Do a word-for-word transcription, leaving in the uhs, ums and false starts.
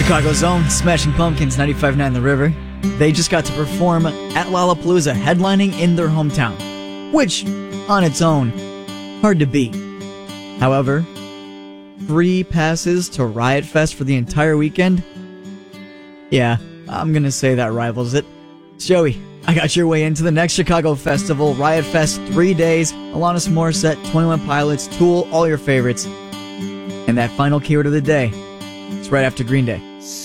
Chicago's own Smashing Pumpkins ninety-five point nine The River. They just got to perform at Lollapalooza, headlining in their hometown, which, on its own, hard to beat. However, free passes to Riot Fest for the entire weekend? Yeah, I'm gonna say that rivals it. Joey, I got your way into the next Chicago festival, Riot Fest, three days, Alanis Morissette, twenty-one Pilots, Tool, all your favorites. And that final keyword of the day, it's right after Green Day.